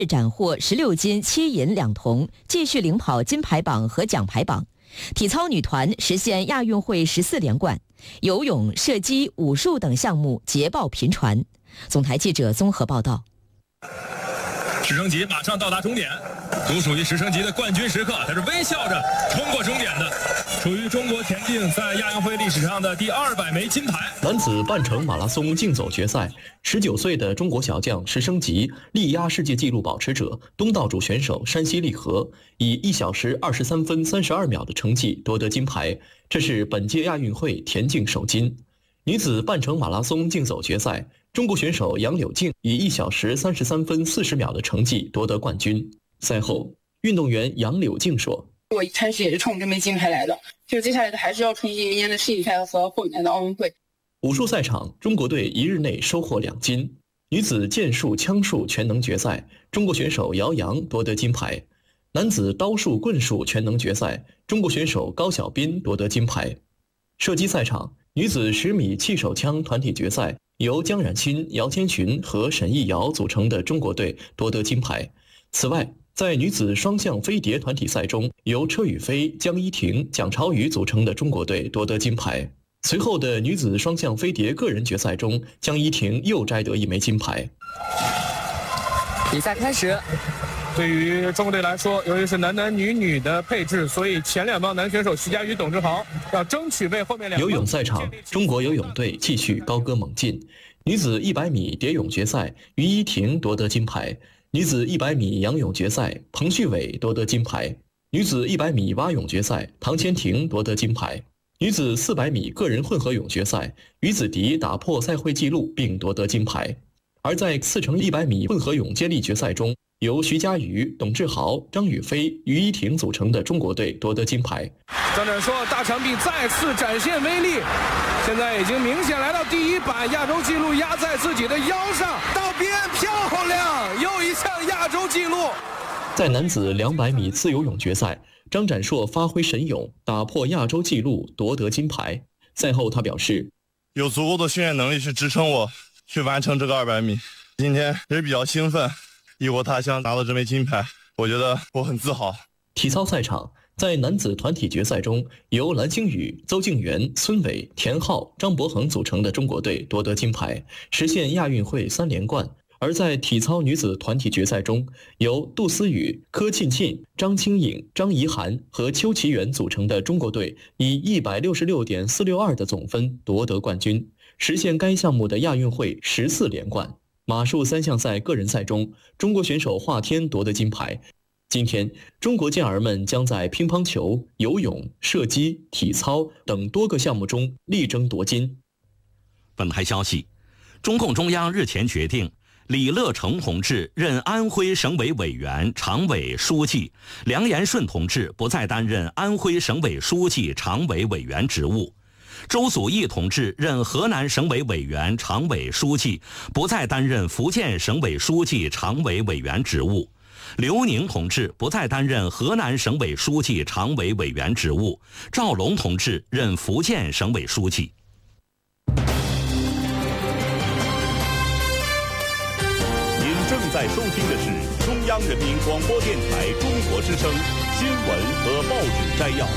斩获16金7银2铜，继续领跑金牌榜和奖牌榜。体操女团实现亚运会14连冠，游泳、射击、武术等项目捷报频传。总台记者综合报道。 直升机马上到达终点，独属于直升机的冠军时刻，它是微笑着冲过终点的，属于中国田径在亚运会历史上的第200枚金牌。 男子半程马拉松竞走决赛，19岁的中国小将石升级力压世界纪录保持者东道主选手山西利和，以1小时23分32秒的成绩夺得金牌，这是本届亚运会田径首金。女子半程马拉松竞走决赛，中国选手杨柳静以1小时33分40秒的成绩夺得冠军。赛后，运动员杨柳静说：“ 我一开始也是冲这枚金牌来的，就接下来的还是要冲击明年的世锦赛和后年的奥运会。” 武术赛场，中国队一日内收获2金。女子剑术、枪术全能决赛，中国选手姚洋夺得金牌；男子刀术、棍术全能决赛，中国选手高晓斌夺得金牌。射击赛场，女子10米气手枪团体决赛，由江冉鑫、姚千寻和沈艺瑶组成的中国队夺得金牌。此外，在女子双项飞碟团体赛中，由车宇飞、江一婷、蒋超宇组成的中国队夺得金牌。随后的女子双项飞碟个人决赛中，江一婷又摘得1枚金牌。 比赛开始。 对于中国队来说，由于是男男女女的配置，所以前2帮男选手徐嘉余、董志豪要争取为后面2。 游泳赛场，中国游泳队继续高歌猛进。女子100米蝶泳决赛，于依婷夺得金牌；女子100米仰泳决赛，彭旭伟夺得金牌；女子100米蛙泳决赛，唐千婷夺得金牌；女子400米个人混合泳决赛，于子迪打破赛会纪录并夺得金牌。而在4×100米混合泳接力决赛中，由徐嘉余、董志豪、张雨霏、于依婷组成的中国队夺得金牌。 张展硕大长臂再次展现威力，现在已经明显来到第1板，亚洲纪录压在自己的腰上，到边漂亮，又一项亚洲纪录。 在男子200米自由泳决赛，张展硕发挥神勇，打破亚洲纪录夺得金牌。赛后他表示， 有足够的训练能力去支撑我去完成这个200米，今天也比较兴奋，异国他乡拿到这枚金牌，我觉得我很自豪。 体操赛场，在男子团体决赛中，由蓝星宇、邹敬源、孙伟、田浩、张博恒组成的中国队夺得金牌，实现亚运会3连冠。而在体操女子团体决赛中，由杜思雨、柯沁沁、张清颖、张怡涵和邱其元组成的中国队以166.462的总分夺得冠军，实现该项目的亚运会14连冠。马术3项赛个人赛中，中国选手华天夺得金牌。今天，中国健儿们将在乒乓球、游泳、射击、体操等多个项目中力争夺金。 本台消息，中共中央日前决定，李乐成同志任安徽省委委员、常委、书记，梁延顺同志不再担任安徽省委书记、常委委员职务。周祖义同志任河南省委委员、常委、书记，不再担任福建省委书记、常委委员职务。刘宁同志不再担任河南省委书记、常委委员职务。赵龙同志任福建省委书记。 您正在收听的是中央人民广播电台中国之声新闻和报纸摘要。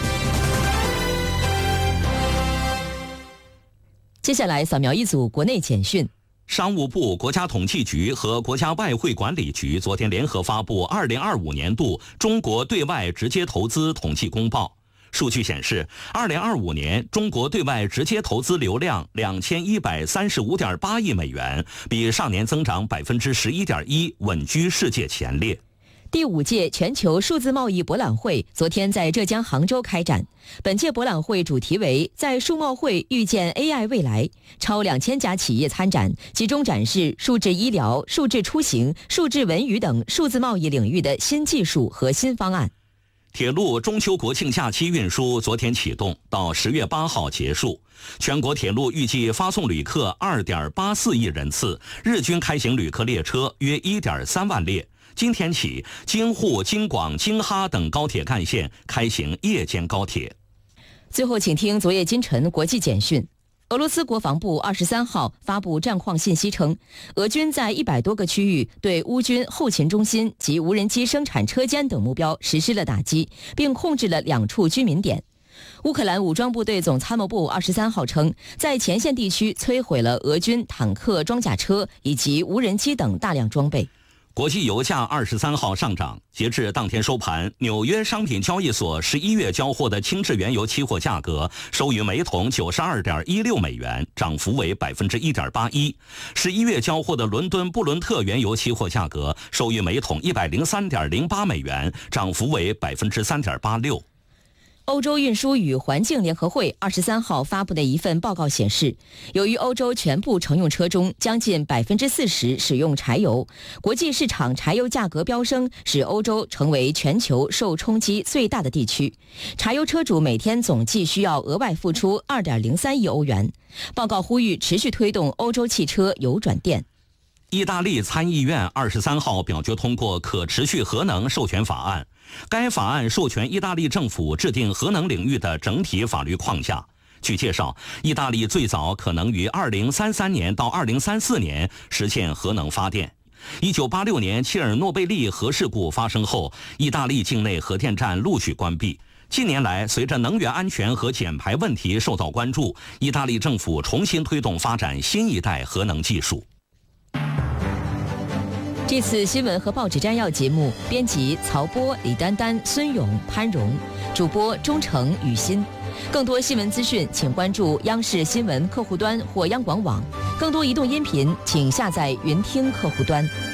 接下来扫描一组国内简讯。 商务部、国家统计局和国家外汇管理局昨天联合发布2025年度中国对外直接投资统计公报。数据显示，2025年中国对外直接投资流量2135.8亿美元，比上年增长11.1%，稳居世界前列。 第5届全球数字贸易博览会昨天在浙江杭州开展。本届博览会主题为在数贸会遇见 AI 未来，超2000家企业参展，集中展示数字医疗、数字出行、数字文娱等数字贸易领域的新技术和新方案。 铁路中秋国庆假期运输昨天启动，到10月8号结束。全国铁路预计发送旅客2.84亿人次，日均开行旅客列车约1.3万列。今天起，京沪、京广、京哈等高铁干线开行夜间高铁。 最后，请听昨夜今晨国际简讯。 俄罗斯国防部23号发布战况信息称，俄军在100多个区域对乌军后勤中心及无人机生产车间等目标实施了打击，并控制了2处居民点。乌克兰武装部队总参谋部23号称，在前线地区摧毁了俄军坦克、装甲车以及无人机等大量装备。 国际油价23号上涨，截至当天收盘，纽约商品交易所11月交货的轻质原油期货价格收于每桶92.16美元，涨幅为 1.81%。11月交货的伦敦布伦特原油期货价格收于每桶103.08美元，涨幅为 3.86%。 欧洲运输与环境联合会23号发布的一份报告显示，由于欧洲全部乘用车中将近40%使用柴油，国际市场柴油价格飙升，使欧洲成为全球受冲击最大的地区。柴油车主每天总计需要额外付出2.03亿欧元。报告呼吁持续推动欧洲汽车油转电。 意大利参议院23号表决通过可持续核能授权法案。该法案授权意大利政府制定核能领域的整体法律框架。据介绍，意大利最早可能于2033年到2034年实现核能发电。1986年切尔诺贝利核事故发生后，意大利境内核电站陆续关闭。近年来，随着能源安全和减排问题受到关注，意大利政府重新推动发展新一代核能技术。 这次新闻和报纸摘要节目，编辑曹波、李丹丹、孙勇、潘荣，主播钟诚、雨欣。更多新闻资讯，请关注央视新闻客户端或央广网。更多移动音频，请下载云听客户端。